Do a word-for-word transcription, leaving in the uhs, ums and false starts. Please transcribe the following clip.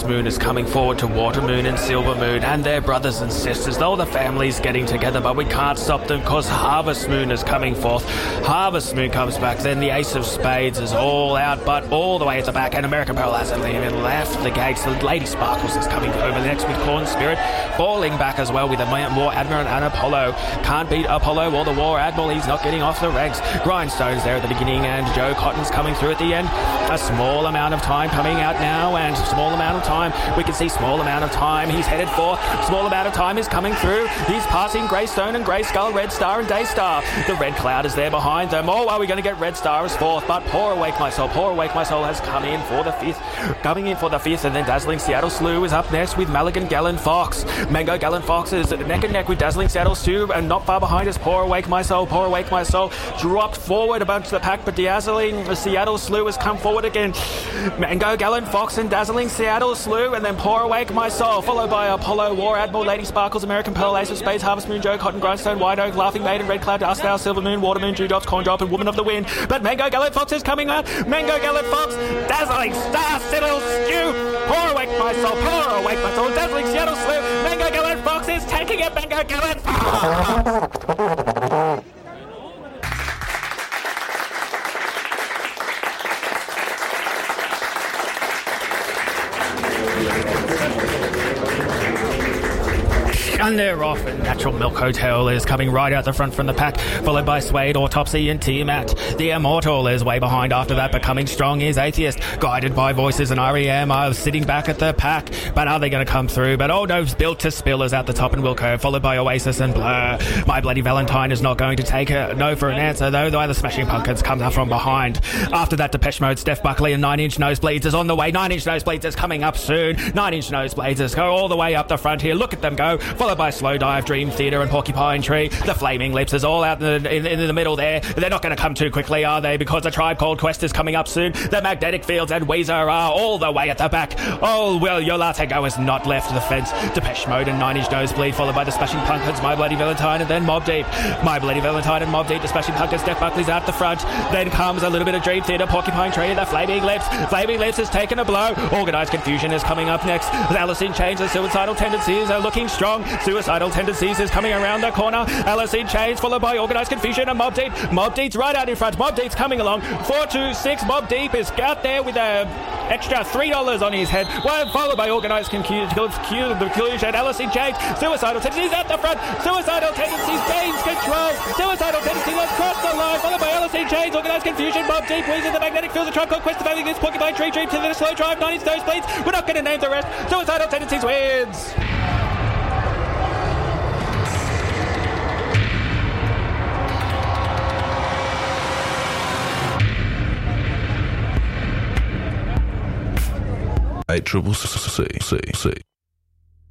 Moon is coming forward to Water Moon and Silver Moon and their brothers and sisters. Though the family's getting together, but we can't stop them because Harvest Moon is coming forth. Harvest Moon comes back, then the Ace of Spades is all out, but all the way at the back, and American Pearl hasn't even left the gates. The Lady Sparkles is coming over next with Corn Spirit, falling back as well with a War Admiral and Apollo. Can't beat Apollo or the War Admiral, he's not getting off the ranks. Grindstone's there at the beginning, and Joe Cotton's coming through at the end. A small amount of time coming out now, and small amount of time. We can see small amount of time. He's headed for small amount of time is coming through. He's passing Greystone and Grey Skull, Red Star and Daystar. The Red Cloud is there behind them. Oh, are we going to get Red Star as fourth? But Pour Awake My Soul. Pour Awake My Soul has come in for the fifth. Coming in for the fifth, and then Dazzling Seattle Slew is up next with Maligan Gallant Fox. Mango Gallant Fox is neck and neck with Dazzling Seattle Slew, and not far behind is Pour Awake My Soul. Pour Awake My Soul dropped forward a bunch of the pack, but Dazzling Seattle Slew has come forward again. Mango Gallant Fox and Dazzling Seattle Slew, and then Pour Awake My Soul, followed by Apollo, War Admiral, Lady Sparkles, American Pearl, Ace of Spades, Harvest Moon, Joe Cotton, Grindstone, White Oak, Laughing Maiden, Red Cloud, Dust Owl, Silver Moon, Water Moon, Dewdrops, Corn Drop, and Woman of the Wind. But Mango Gallant Fox is coming out. Mango Gallant Fox, Dazzling Star Citadel Stew, Pour Awake My Soul, Pour Awake My Soul, Dazzling Seattle Slew, Mango Gallant Fox is taking it, Mango Gallant Fox. And they're off, and Natural Milk Hotel is coming right out the front from the pack, followed by Suede, Autopsy, and Tiamat. The Immortal is way behind after that, but coming strong is Atheist, guided by Voices, and R E M are sitting back at the pack. But are they going to come through? But oh no, Built to Spill is at the top, and Wilco, followed by Oasis and Blur. My Bloody Valentine is not going to take a no for an answer, though, though the Smashing Pumpkins comes up from behind. After that, Depeche Mode, Steph Buckley, and Nine Inch Nosebleeds is on the way. Nine Inch Nosebleeds is coming up soon. Nine Inch Nosebleeds is go all the way up the front here. Look at them go, followed by Slow Dive, Dream Theater, and Porcupine Tree. The Flaming Lips is all out in the, in, in the middle there. They're not going to come too quickly, are they? Because the Tribe Called Quest is coming up soon. The Magnetic Fields and Weezer are all the way at the back. Oh, well, Yolatego has not left the fence. Depeche Mode and Nine Inch Nosebleed, followed by the Smashing Pumpkins, My Bloody Valentine, and then Mobb Deep. My Bloody Valentine and Mobb Deep, the Smashing Pumpkins, Steph Buckley's out the front. Then comes a little bit of Dream Theater, Porcupine Tree, and the Flaming Lips. Flaming Lips has taken a blow. Organised Confusion is coming up next. Alice in Chains and Suicidal Tendencies are looking strong. Suicidal Tendencies is coming around the corner. Alice in Chains, followed by Organised Confusion and Mobb Deep. Mobb Deep's right out in front. Mobb Deep's coming along. four two six. Mobb Deep is out there with a extra three dollars on his head. Well, followed by Organised Confusion. Alice in Chains. Suicidal Tendencies at the front. Suicidal Tendencies gains control. Suicidal Tendencies has crossed the line. Followed by Alice in Chains. Organised Confusion. Mobb Deep. Weezer, the Magnetic Field, the Tribe Called Quest, the Failing Lips, Porcupine Tree, Dream to the Slow Drive, Nine Inch Nosebleeds. We're not going to name the rest. Suicidal Tendencies wins. A triple C C C C.